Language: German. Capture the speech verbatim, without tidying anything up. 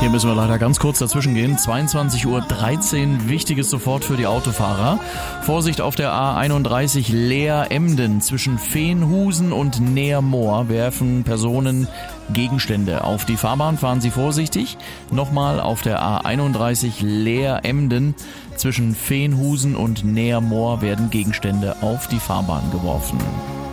Hier müssen wir leider ganz kurz dazwischen gehen. zweiundzwanzig Uhr dreizehn, wichtiges sofort für die Autofahrer. Vorsicht auf der A einunddreißig Leer-Emden. Zwischen Veenhusen und Neermoor werfen Personen Gegenstände auf die Fahrbahn. Fahren Sie vorsichtig. Nochmal auf der A einunddreißig Leer-Emden. Zwischen Veenhusen und Neermoor werden Gegenstände auf die Fahrbahn geworfen.